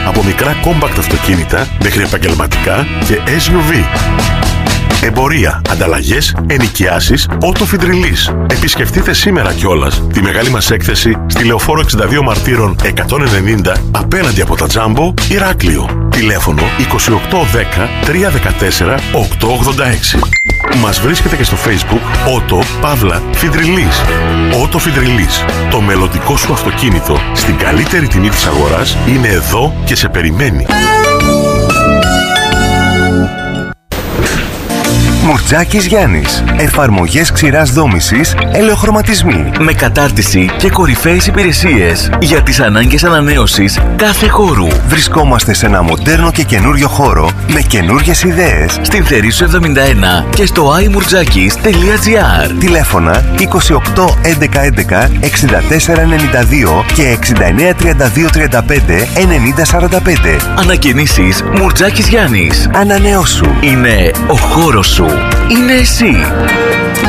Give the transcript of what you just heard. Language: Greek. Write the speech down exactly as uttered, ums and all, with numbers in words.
Από μικρά compact αυτοκίνητα μέχρι επαγγελματικά και ες γιου βι. Εμπορία, ανταλλαγές, ενοικιάσεις, Ότο Φιντριλής. Επισκεφτείτε σήμερα κιόλας τη μεγάλη μας έκθεση στη Λεωφόρο εξήντα δύο Μαρτύρων εκατόν ενενήντα απέναντι από τα Τζάμπο, Ηράκλειο. Τηλέφωνο είκοσι οκτώ δέκα τριακόσια δεκατέσσερα οκτακόσια ογδόντα έξι. Μας βρίσκεται και στο Facebook Ότο Παύλα Φιντριλής. Ότο Φιντριλής. Το μελλοντικό σου αυτοκίνητο στην καλύτερη τιμή της αγοράς είναι εδώ και σε περιμένει. Μουρτζάκης Γιάννης. Εφαρμογές ξηράς δόμησης, ελαιοχρωματισμοί. Με κατάρτιση και κορυφαίες υπηρεσίες για τις ανάγκες ανανέωσης κάθε χώρου. Βρισκόμαστε σε ένα μοντέρνο και καινούριο χώρο με καινούριες ιδέες. Στην Θερήσου εβδομήντα ένα και στο άι μουρτζάκης τελεία τζι άρ. Τηλέφωνα είκοσι οκτώ έντεκα έντεκα εξήντα τέσσερα ενενήντα δύο και εξήντα εννέα τριάντα δύο τριάντα πέντε ενενήντα σαράντα πέντε. Ανακαινήσεις Μουρτζάκης Γιάννης. Ανανεώσου. Είναι ο χώρος σου. Είναι εσύ.